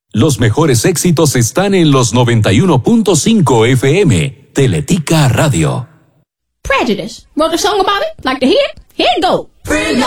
Los mejores éxitos están en los 91.5 FM. Teletica Radio. Prejudice. Wrote a song about it? Like to hear it? Here it goes.